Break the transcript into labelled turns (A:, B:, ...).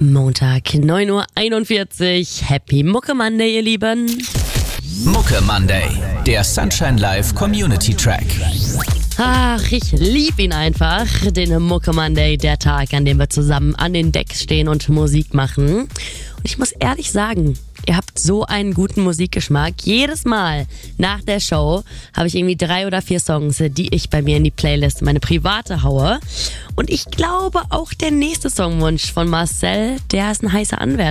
A: Montag, 9:41 Uhr. Happy Mucke Monday, ihr Lieben.
B: Mucke Monday, der Sunshine Live Community Track.
A: Ach, ich lieb ihn einfach. Den Mucke Monday, der Tag, an dem wir zusammen an den Decks stehen und Musik machen. Und ich muss ehrlich sagen, ihr habt so einen guten Musikgeschmack. Jedes Mal nach der Show habe ich irgendwie 3 oder 4 Songs, die ich bei mir in die Playlist, meine private, haue. Und ich glaube, auch der nächste Songwunsch von Marcel, der ist ein heißer Anwärter.